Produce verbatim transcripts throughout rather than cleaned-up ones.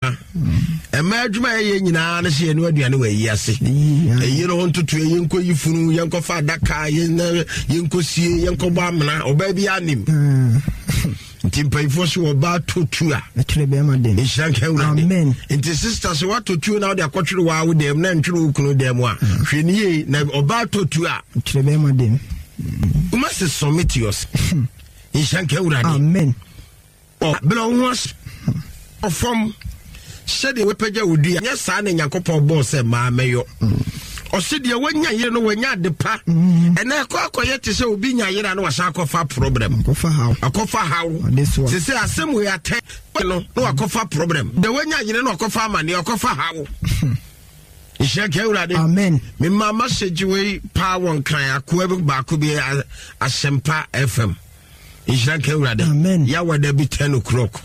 adwuma ema adwuma ye nyina na se no aduane wa yi ase eyi no ntoto yenko yifunu yenko fa daka yenko sie yenko ba amna oba bi anim Timpa ifosu oba totu a etire be ma dem ishanka urade amen inti sisters what totu na de akotwere wa wo dem na ntwere ukunu dem a hwani ye na oba totu a etire be ma dem you must submit yourself ishanka urade amen oh belo was from shede we pagya wodi anya sa na Nyankopon bo se ma meyo osede wanya yire no wanya depa ena akọ akoye te se obi nya yire na wasa akofa problem akofa how akofa how se se asem we ate no no akofa problem de wanya yire no akofa amane akofa how isheke urade amen me ma message we pa won kan akoa ba ko bi Asempa F M isheke urade amen ya wada bi ten o'clock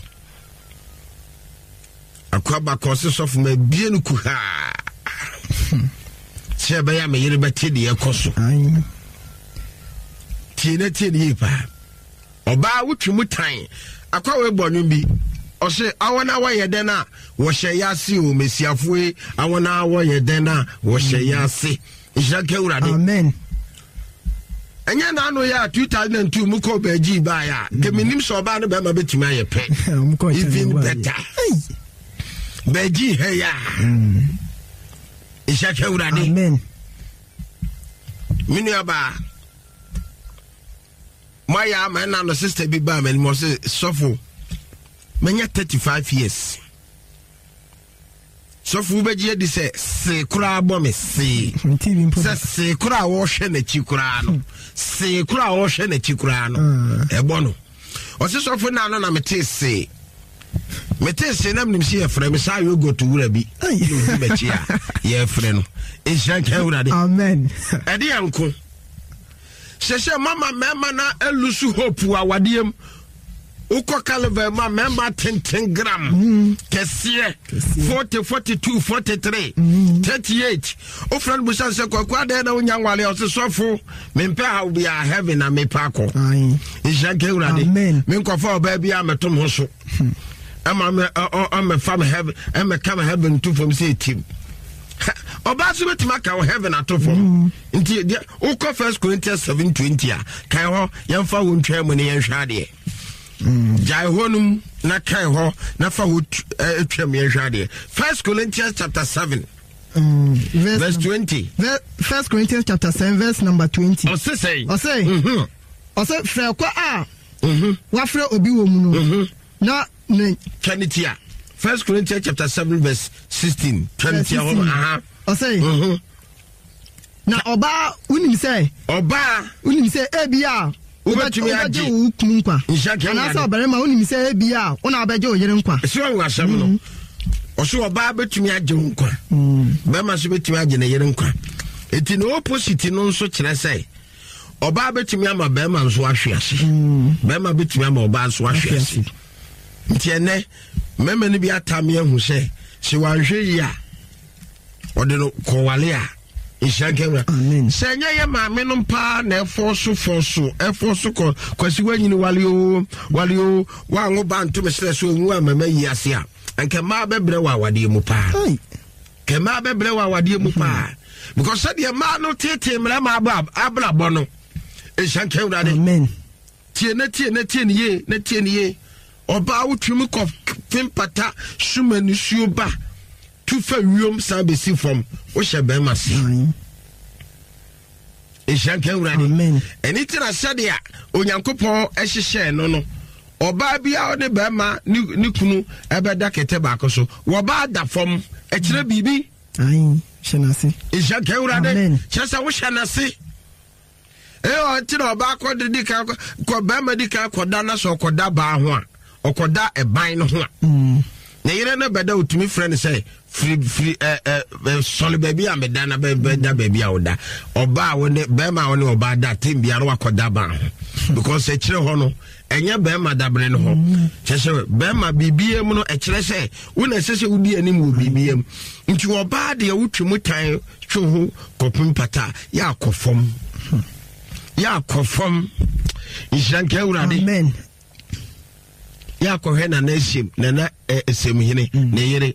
akoa ba ko se sofu ma bie no ku ha Cheba ya me yire beti de ekoso. Ayi. Tiene tiene pa. Oba wutwu tan. Akwa we bonu bi. O se awona wa ye den a wo hye yase o mesiafo e awona wa ye den a wo hye yase. Ishake urade. Amen. Enya na no ya two thousand two mu ko baji ba ya. Ke minim so ba no be ma betuma ye pe. Even better. Baji he ya. Ishake urade amen minu aba maya ma na no sister bi ba men mo se sofo menya thirty-five years sofo beji edi se se kura abo me se se se kura wo hwe na chi kura no se kura wo hwe na chi kura no ebo no o se sofo na no na mete se mete se nam nim si efre me sa yo go to wura bi yo be chia ye efre no e shanka wurade amen ede yanko sese mama mema na elusu hope awadiem uko kalve ma mema ten gram kesiye forty forty-two forty-three thirty-eight o friend busan se kwakwa de na onyanwale o se sofo me mpe ha obi a heaven na me pako ai e shanka wurade me nkofa oba bia metom ho so I'm I'm a farm heaven. I'm a come heaven to from say team. Oba so betima heaven ato from. Nti o First Corinthians seven twenty a kai ho yemfa wo ntwa mu ne yenhwa de. Jai honum na kai ho na fa wo etwa mu yenhwa de. First Corinthians chapter seven um, verse, verse twenty. First Corinthians chapter seven verse number twenty. O say say. O say. Mhm. O say fra kwa a. Mhm. Wa fra obi wo mu no. Mhm. Na Kanitia. First Corinthians chapter seven verse sixteen. Kanitia. Aha. O say. Mhm. Na oba unim say. Oba unim say ebia. Ubetumi aje ukun kwa. Nshake na say obarema unim say ebia. Una abeje oyere nkwa. Se wo asem no. Oso oba betumi aje nkwa. Be ma so betumi aje na yere nkwa. Eti no opposite no nso kire say. Oba betumi ama be ma nso ahwe ase. Be ma betumi ama oba nso ahwe ase. Ntiene meme ni bi atame ahu se se wanhwe yi a ode no kowale a ishankemra se nya ye maame no mpa na efoso foso efoso ko kwasi wanyini wale o wale o wa ngo bantu me sere so nwu amama yi ase a anke ma bebre wa wade mu pa ke ma bebre wa wade mu pa because said ye ma no tete mra ma abra bono ishankemra de amen tie na tie na tie ni na tie ni Oba utwimi ko pimpata shumani suoba tu fa wiom sa besi from wo hye be mase e shanka urade amen anything I said ya onyankopon ehyehye no no oba bia o de be ma ni kunu ebeda kete ba ko so wo ba da fom e kire bibi ai hyenase e shanka urade chesa wo hyenase e o ti no ba ko de dika ko be ma dika ko da na so ko da ba ho a okoda e ban no ho a na yire na beda utumi friend say free free eh eh sole baby am da na beda baby a oda oba wo ne be ma wo ne oba da tem bia ro akoda ban ho because e kire ho no enye be ma da bre no ho chese be ma bibie mu no e kire say wo na sese wudi anim wo bibie mu nti oba de utumi tan twe ho kopim pata ya akofom ya akofom ishanke urade amen ya ko hena na esim na na esemhene na yere